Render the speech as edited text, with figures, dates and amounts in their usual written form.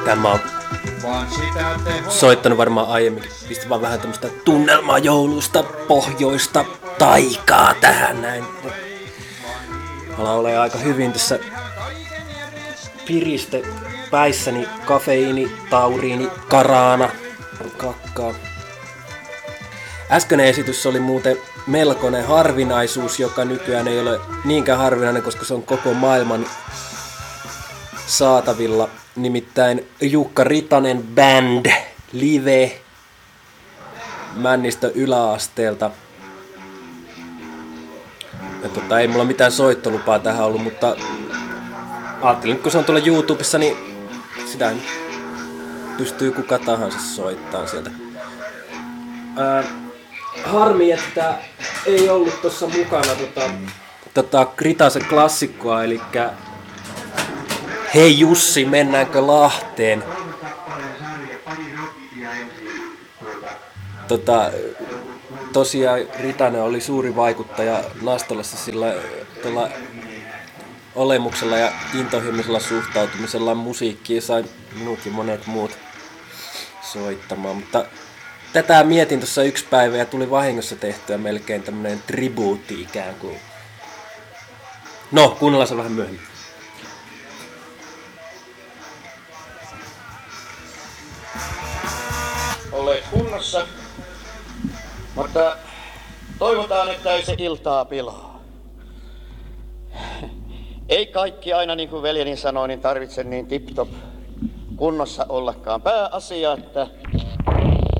Tämä on soittanut varmaan aiemmin. Pistin vaan vähän tämmöstä tunnelmaa joulusta, pohjoista taikaa tähän näin. Alaa ole aika hyvin tässä piriste päissäni, kafeiini, tauriini, karaana, kakkaa. Äskeinen esitys oli muuten melkoinen harvinaisuus, joka nykyään ei ole niinkään harvinainen, koska se on koko maailman saatavilla. Nimittäin Jukka Ritanen Band live Männistön yläasteelta. Ja ei mulla mitään soittolupaa tähän ollut, mutta ajattelin, kun se on tuolla YouTubessa, niin sitä pystyy kuka tahansa soittamaan sieltä. Harmi, että ei ollut tuossa mukana Kritasen klassikkoa, eli Hei Jussi, mennäänkö Lahteen? Tosiaan Ritanen oli suuri vaikuttaja Nastolassa sillä olemuksella ja intohimoisella suhtautumisella musiikkiin, sai minut ja monet muut soittamaan, mutta tätä mietin tuossa yksi päivä ja tuli vahingossa tehtyä melkein tämmönen tribuutti ikään kuin. No, kuunnellaan se vähän myöhemmin. Olleet kunnossa, mutta toivotaan, että ei se iltaa pilaa. Ei kaikki aina, niin kuin veljeni sanoi, niin tarvitse niin tip-top kunnossa ollakaan. Pääasia, että